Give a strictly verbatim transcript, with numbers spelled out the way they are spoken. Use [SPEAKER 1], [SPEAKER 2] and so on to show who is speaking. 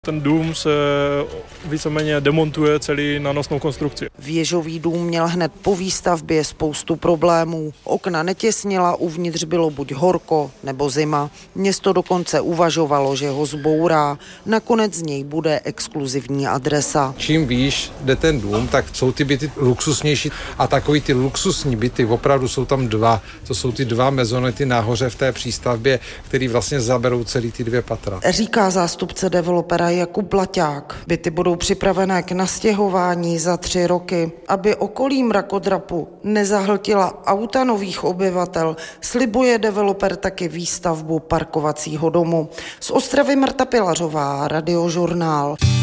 [SPEAKER 1] Ten dům se víceméně demontuje celý na nosnou konstrukci.
[SPEAKER 2] Věžový dům měl hned po výstavbě spoustu problémů. Okna netěsnila, uvnitř bylo buď horko nebo zima. Město dokonce uvažovalo, že ho zbourá. Nakonec z něj bude exkluzivní adresa.
[SPEAKER 3] Čím výš jde ten dům, tak jsou ty byty luxusnější a takový ty luxusní byty, opravdu jsou tam dva. To jsou ty dva mezonety nahoře v té přístavbě, který vlastně zaberou celý ty dvě patra.
[SPEAKER 2] Říká zástupce developera Jakub Blaťák. Byty budou připravené k nastěhování za tři roky. Aby okolí mrakodrapu nezahltila auta nových obyvatel, slibuje developer taky výstavbu parkovacího domu. Z Ostravy Marta Pilařová, Radiožurnál.